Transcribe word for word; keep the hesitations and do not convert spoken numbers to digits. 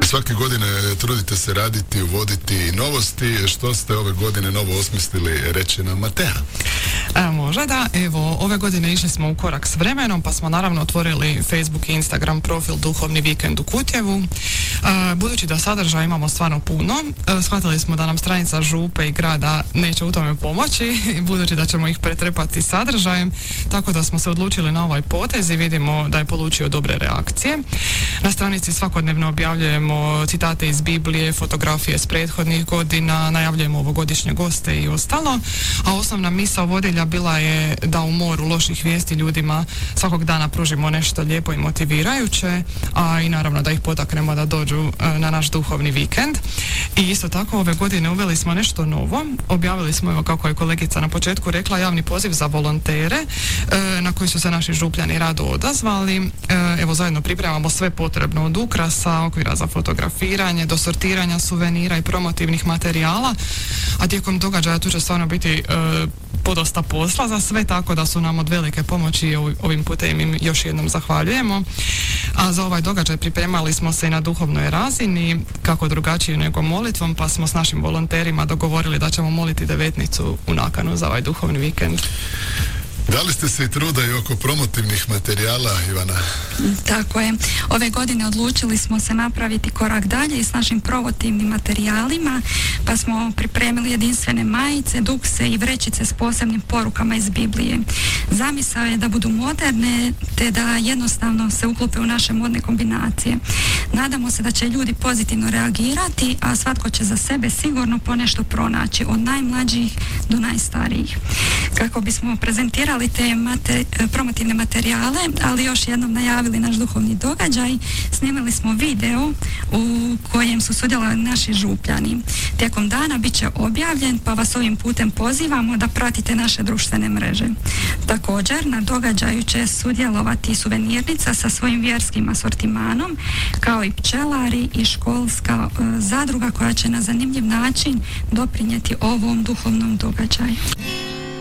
svake godine trudite se raditi, uvoditi novosti. Što ste ove godine novo osmislili, reći nam Matea? E, može da, evo, ove godine išli smo u korak s vremenom, pa smo naravno otvorili Facebook i Instagram profil Duhovni vikend u Kutjevu. E, budući da sadržaja imamo stvarno puno, e, shvatili smo da nam stranica župe i grada neće u tome pomoći, budući da ćemo ih pretrpati sadržajem, tako da smo se odlučili na ovaj potez i vidimo da je polučio dobre reakcije. Na stranici svakodnevno objavljujemo citate iz Biblije, fotografije s prethodnih godina, najavljujemo ovogodišnje goste i ostalo, a osnovna misao vodilja bila je da u moru loših vijesti ljudima svakog dana pružimo nešto lijepo i motivirajuće, a i naravno da ih potaknemo da dođu na naš duhovni vikend. I isto tako ove godine uveli smo nešto novo, objavili smo, evo kako je kolegica na početku rekla, javni poziv za volontere na koji su se naši župljani rado odazvali. Evo zajedno pripremamo sve potrebno od ukrasa, okvira za fotografiranje, do sortiranja suvenira i promotivnih materijala, a tijekom događaja tu će stvarno biti e, podosta posla za sve, tako da su nam od velike pomoći i ovim putem im još jednom zahvaljujemo. A za ovaj događaj pripremali smo se i na duhovnoj razini, kako drugačije nego molitvom, pa smo s našim volonterima dogovorili da ćemo moliti devetnicu u nakanu za ovaj duhovni vikend. Dali ste se i truda i oko promotivnih materijala, Ivana? Tako je. Ove godine odlučili smo se napraviti korak dalje i s našim promotivnim materijalima, pa smo pripremili jedinstvene majice, dukse i vrećice s posebnim porukama iz Biblije. Zamisao je da budu moderne, te da jednostavno se uklope u naše modne kombinacije. Nadamo se da će ljudi pozitivno reagirati, a svatko će za sebe sigurno ponešto pronaći, od najmlađih do najstarijih. Kako bismo prezentirali te mate, promotivne materijale, ali još jednom najavili naš duhovni događaj, snimili smo video u kojem su sudjelovali naši župljani. Tijekom dana bit će objavljen, pa vas ovim putem pozivamo da pratite naše društvene mreže. Također, na događaju će sudjelovati suvenirnica sa svojim vjerskim asortimanom, kao i pčelari i školska e, zadruga koja će na zanimljiv način doprinijeti ovom duhovnom događaju.